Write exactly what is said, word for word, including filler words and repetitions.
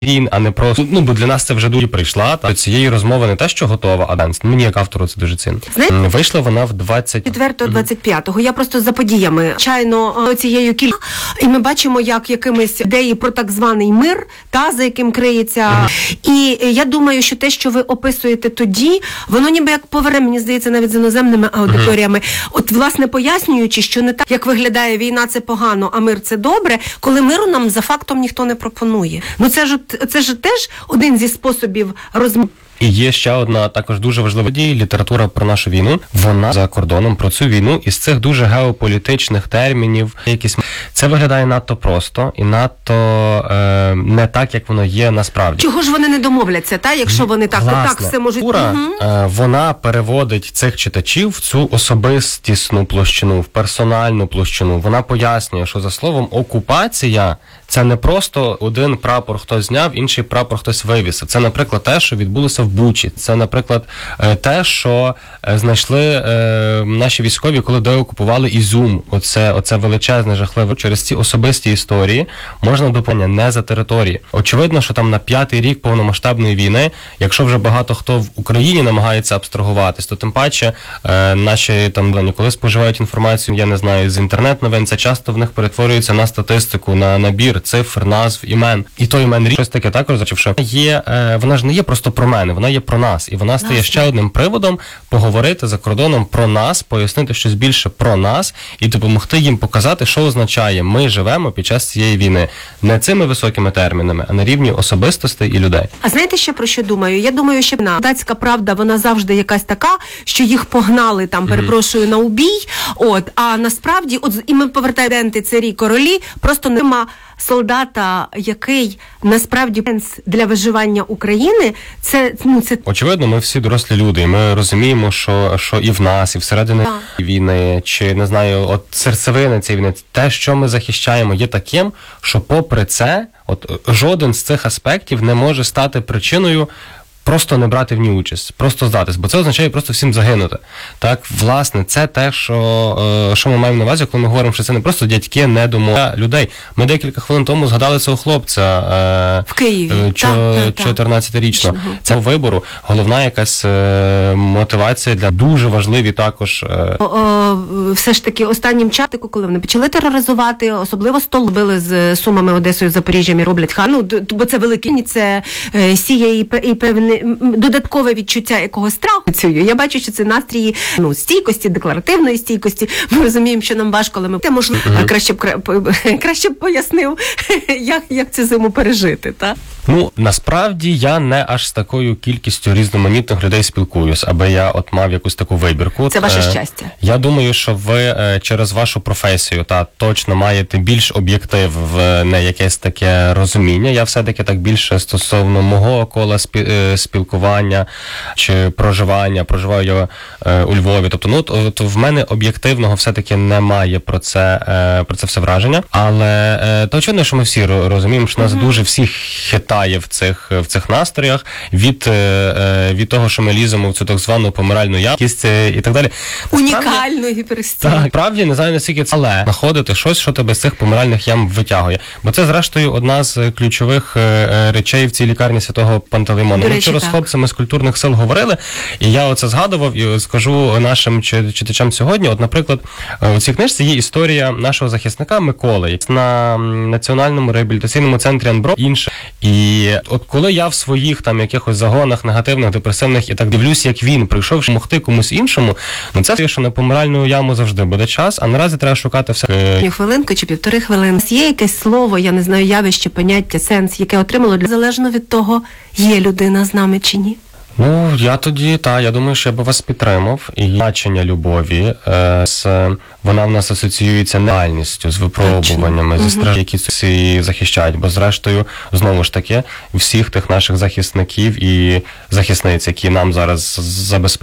він, а не просто, ну, бо для нас це вже дуже прийшла, та цієї розмови не те, що готова, а данс. Мені як автору це дуже цінно. Знаєте, вийшла вона в двадцять... четвертого двадцять п'ятого. Я просто за подіями, чайно, цією кількістю, і ми бачимо, як якимись ідеї про так званий мир, та, за яким криється. Mm-hmm. І я думаю, що те, що ви описуєте тоді, воно ніби як поверне, мені здається, навіть з іноземними аудиторіями. Mm-hmm. От, власне, пояснюючи, що не так, як виглядає війна, це погано, а мир це добре, коли миру нам за фактом ніхто не пропонує. Ну це ж, це ж теж один зі способів розмови. І є ще одна також дуже важлива дія, література про нашу війну. Вона за кордоном про цю війну із цих дуже геополітичних термінів. Якісь це виглядає надто просто і надто е, не так, як воно є насправді. Чого ж вони не домовляться, та? Якщо вони так, власне, так все можуть... Література, угу. е, вона переводить цих читачів в цю особистісну площину, в персональну площину. Вона пояснює, що за словом окупація це не просто один прапор хтось зняв, інший прапор хтось вивісив. Це, наприклад, те, що відбулося в Бучі. Це, наприклад, те, що знайшли е, наші військові, коли деокупували Ізюм. Оце, оце величезне, жахливе. Через ці особисті історії можна допомогти не за території. Очевидно, що там на п'ятий рік повномасштабної війни, якщо вже багато хто в Україні намагається абстрагуватись, то тим паче е, наші там, коли споживають інформацію, я не знаю, з інтернет-новин, це часто в них перетворюється на статистику, на набір цифр, назв, імен. І то імен рік, щось таке також, що є, е, вона ж не є просто про мене, вона є про нас. І вона стає ще одним приводом поговорити за кордоном про нас, пояснити щось більше про нас і допомогти їм показати, що означає ми живемо під час цієї війни. Не цими високими термінами, а на рівні особистостей і людей. А знаєте, ще про що думаю? Я думаю, що датська правда, вона завжди якась така, що їх погнали там, перепрошую, mm-hmm. на убій. От, а насправді, от і ми повертаємо царі королі, просто нема солдата, який насправді для виживання України, це, ну, це... Очевидно, ми всі дорослі люди, і ми розуміємо, що, що і в нас, і всередині yeah. війни, чи, не знаю, от серцевина цієї війни, те, що ми захищаємо, є таким, що попри це, от жоден з цих аспектів не може стати причиною просто не брати в ній участь, просто здатись, бо це означає просто всім загинути. Так, власне, це те, що, е, що ми маємо на увазі, коли ми говоримо, що це не просто дядьки, не думок людей. Ми декілька хвилин тому згадали цього хлопця е, в Києві, е, чотирнадцятирічного. Це вибору, головна якась е, мотивація для дуже важливі також. Е... О, о, все ж таки, останнім чатику, коли вони почали тероризувати, особливо стол били з Сумами, Одесою, Запоріжжям і роблять хану, бо це великі, це е, сіє і, і певне додаткове відчуття якогось страху. Я бачу, що це настрії, ну, стійкості, декларативної стійкості. Ми розуміємо, що нам важко, але ми можливо mm-hmm. краще б краще б пояснив, як, як цю зиму пережити, так? Ну, насправді, я не аж з такою кількістю різноманітних людей спілкуюсь, аби я от мав якусь таку вибірку. Це ваше е, щастя. Я думаю, що ви е, через вашу професію та точно маєте більш об'єктив в не якесь таке розуміння. Я все-таки так більше стосовно мого кола спі, е, спілкування чи проживання, проживаю я е, у Львові. Тобто, ну, то, то в мене об'єктивного все-таки немає про це, е, про це все враження. Але е, то очевидно, що ми всі розуміємо, що нас mm-hmm. дуже всіх хитає в цих, в цих настроях від, е, від того, що ми ліземо в цю так звану помиральну якість і так далі. Унікальну гіперстію. Так, правді, не знаю наскільки це, але знаходити щось, що тебе з цих помиральних ям витягує. Бо це, зрештою, одна з ключових е, речей в цій лікарні Святого Пантелеймона. Ми вчора з хлопцями з культурних сил говорили, і я оце згадував, і скажу нашим читачам сьогодні. От, наприклад, у цій книжці є історія нашого захисника Миколи на Національному реабілітаційному центрі Анбро, інше. І от коли я в своїх там якихось загонах негативних, депресивних і так дивлюсь, як він прийшов допомогти комусь іншому, ну це, що на помиральну яму завжди буде час, а наразі треба шукати все. Хвилинку чи півтори хвилини. Є якесь слово, я не знаю, явище, поняття, сенс, яке отримало, залежно від того, є людина з нами чи ні? Ну, я тоді, та, я думаю, що я би вас підтримав. І бачення любові, е, з, вона в нас асоціюється реальністю, з випробуваннями, зі стражданнями, які ці захищають. Бо, зрештою, знову ж таки, всіх тих наших захисників і захисниць, які нам зараз забезпечують,